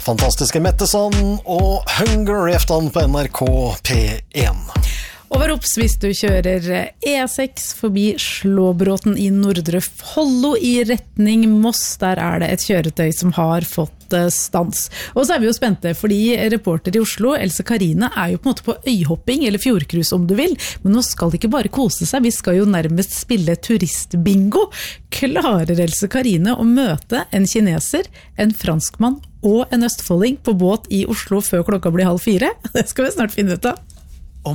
Fantastiske Mettesand og Hunger i aften på NRK P1. Over opps hvis du kjører E6 forbi Slåbråten i Nordre Follo i retning Moss. Der det et kjøretøy som har fått stans. Og så vi jo spente, fordi reporter i Oslo, Else Karine, jo på en måte på øyhopping, eller fjordkrus om du vil. Men nå skal de ikke bare kose seg, vi skal jo nærmest spille turistbingo. Klarer Else Karine å møte en kineser, en franskmann og en østfolding på båt i Oslo før klokka blir 3:30? Det skal vi snart finne ut av.